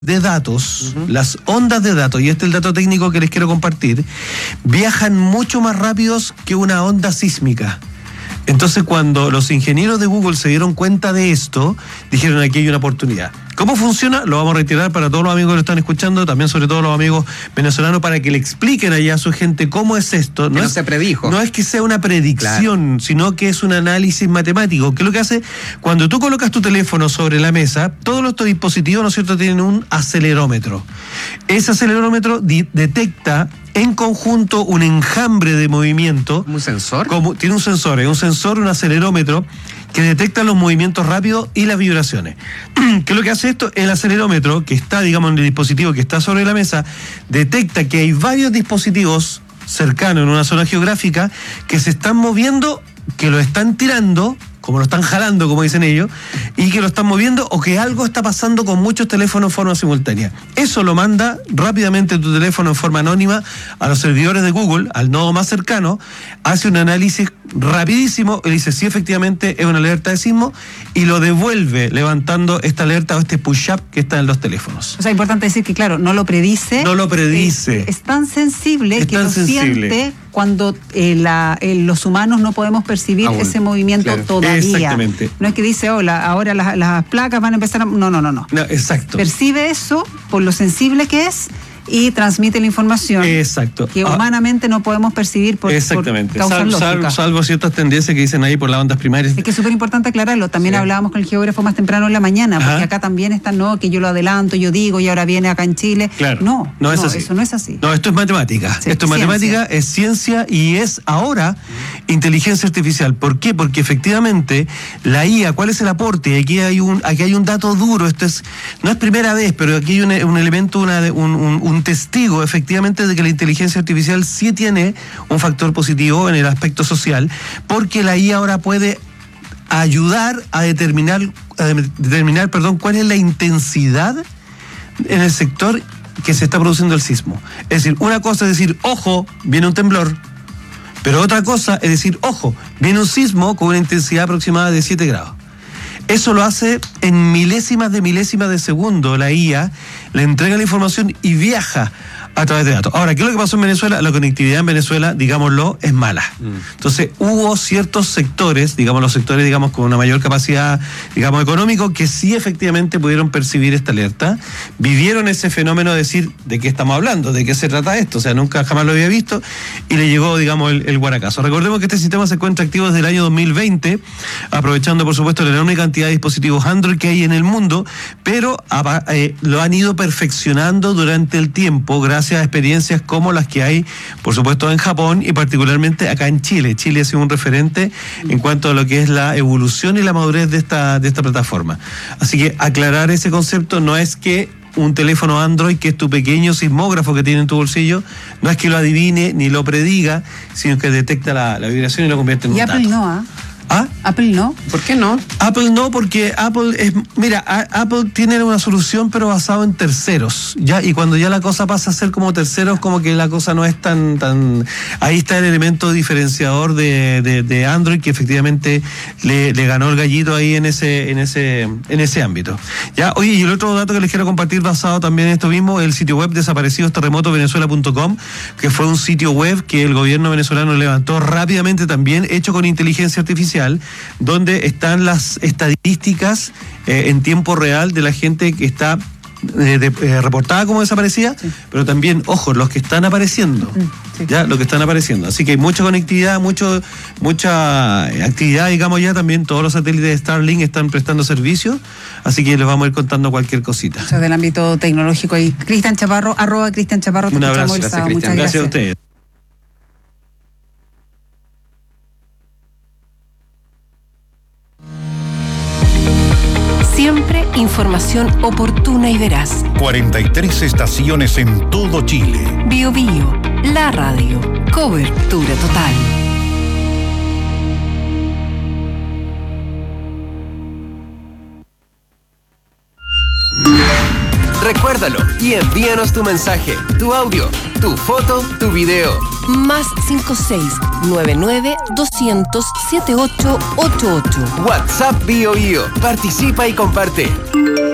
de datos, las ondas de datos, y este es el dato técnico que les quiero compartir, viajan mucho más rápidos que una onda sísmica. Entonces, cuando los ingenieros de Google se dieron cuenta de esto, dijeron: aquí hay una oportunidad. ¿Cómo funciona? Lo vamos a retirar para todos los amigos que lo están escuchando, también sobre todo los amigos venezolanos, para que le expliquen allá a su gente cómo es esto. No se predijo. No es que sea una predicción, claro, sino que es un análisis matemático. ¿Qué es lo que hace? Cuando tú colocas tu teléfono sobre la mesa, todos los dispositivos, ¿no es cierto?, tienen un acelerómetro. Ese acelerómetro detecta en conjunto un enjambre de movimiento. ¿Un sensor? Tiene un sensor, un acelerómetro que detecta los movimientos rápidos y las vibraciones. ¿Qué es lo que hace esto? El acelerómetro, que está, digamos, en el dispositivo que está sobre la mesa, detecta que hay varios dispositivos cercanos en una zona geográfica que se están moviendo, que lo están tirando, como lo están jalando, como dicen ellos, y que lo están moviendo, o que algo está pasando con muchos teléfonos en forma simultánea. Eso lo manda rápidamente tu teléfono en forma anónima a los servidores de Google, al nodo más cercano, hace un análisis rapidísimo y dice si efectivamente es una alerta de sismo, y lo devuelve levantando esta alerta o este push-up que está en los teléfonos. O sea, importante decir que, claro, no lo predice. No lo predice. Es tan sensible que lo siente cuando los humanos no podemos percibir ese movimiento, claro, todavía. Exactamente. No es que dice: ahora las placas van a empezar a... No, exacto. Percibe eso por lo sensible que es y transmite la información. Exacto. Que humanamente no podemos percibir por causas lógicas. Salvo ciertas tendencias que dicen ahí por las ondas primarias. Es que es súper importante aclararlo. También hablábamos con el geógrafo más temprano en la mañana, porque acá también está, que yo lo adelanto, yo digo, y ahora viene acá en Chile. Claro. No es así. Eso no es así. No, esto es matemática. Sí, esto es matemática, es ciencia, y es ahora inteligencia artificial. ¿Por qué? Porque efectivamente la IA, ¿cuál es el aporte? Aquí hay un dato duro. No es primera vez, pero aquí hay un elemento, un testigo efectivamente de que la inteligencia artificial sí tiene un factor positivo en el aspecto social, porque la IA ahora puede ayudar a determinar cuál es la intensidad en el sector que se está produciendo el sismo. Es decir, una cosa es decir: ojo, viene un temblor, pero otra cosa es decir: ojo, viene un sismo con una intensidad aproximada de 7 grados. Eso lo hace en milésimas de segundo. La IA le entrega la información y viaja a través de datos. Ahora, ¿qué es lo que pasó en Venezuela? La conectividad en Venezuela, digámoslo, es mala. Entonces, hubo ciertos sectores, los sectores con una mayor capacidad, económico, que sí efectivamente pudieron percibir esta alerta, vivieron ese fenómeno de decir: ¿de qué estamos hablando? ¿De qué se trata esto? O sea, nunca jamás lo había visto, y le llegó, el guaracazo. Recordemos que este sistema se encuentra activo desde el año 2020, aprovechando, por supuesto, la enorme cantidad de dispositivos Android que hay en el mundo, pero lo han ido perfeccionando durante el tiempo, gracias a experiencias como las que hay, por supuesto, en Japón y particularmente acá en Chile. Chile ha sido un referente en cuanto a lo que es la evolución y la madurez de esta plataforma. Así que aclarar ese concepto: no es que un teléfono Android, que es tu pequeño sismógrafo que tiene en tu bolsillo, no es que lo adivine ni lo prediga, sino que detecta la vibración y lo convierte en un dato. Y Apple no, ¿Ah? Apple no. ¿Por qué no? Apple no, porque Apple Apple tiene una solución, pero basado en terceros, ¿ya? Y cuando ya la cosa pasa a ser como terceros, como que la cosa no es tan... Ahí está el elemento diferenciador de Android, que efectivamente le ganó el gallito ahí en ese ámbito. ¿Ya? Oye, y el otro dato que les quiero compartir basado también en esto mismo, el sitio web desaparecidosTerremotoVenezuela.com, que fue un sitio web que el gobierno venezolano levantó rápidamente también, hecho con inteligencia artificial, donde están las estadísticas en tiempo real de la gente que está reportada como desaparecida, sí, pero también, ojo, los que están apareciendo, sí, ya, los que están apareciendo. Así que hay mucha conectividad, mucha actividad, ya también todos los satélites de Starlink están prestando servicio, así que les vamos a ir contando cualquier cosita. O sea, del ámbito tecnológico. Y Cristian Chaparro, @CristianChaparro. Un abrazo, gracias, Cristian. Gracias a ustedes. Siempre información oportuna y veraz. 43 estaciones en todo Chile. Bio Bio, la radio. Cobertura total. Recuérdalo y envíanos tu mensaje, tu audio, tu foto, tu video. Más 5699-200-7888. WhatsApp Bio Bio. Participa y comparte.